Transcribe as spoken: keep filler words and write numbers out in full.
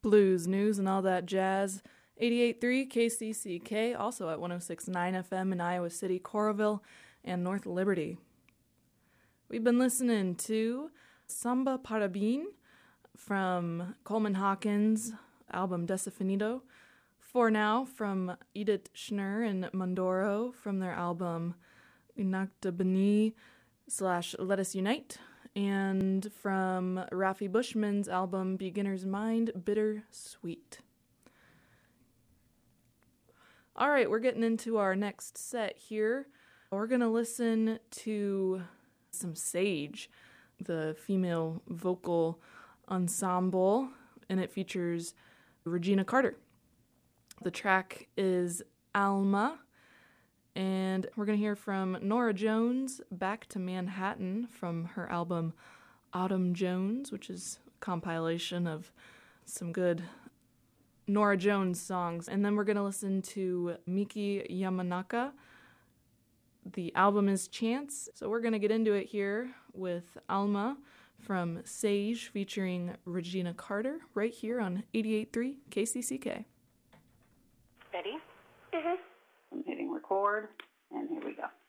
blues, news, and all that jazz. eighty-eight point three K C C K, also at one oh six point nine F M in Iowa City, Coralville, and North Liberty. We've been listening to Samba Parabén from Coleman Hawkins' album Desafinito. For Now from Edith Schnur and Mondoro from their album Inactabani slash Let Us Unite. And from Rafi Bushman's album Beginner's Mind, Bitter Sweet. All right, we're getting into our next set here. We're going to listen to some Sage, the female vocal ensemble, and it features Regina Carter. The track is Alma, and we're going to hear from Norah Jones, Back to Manhattan, from her album Autumn Jones, which is a compilation of some good Norah Jones songs. And then we're going to listen to Miki Yamanaka. The album is Chance, so we're going to get into it here with Alma from Sage featuring Regina Carter right here on eighty-eight point three K C C K. Ready? Mm-hmm. I'm hitting record, and here we go.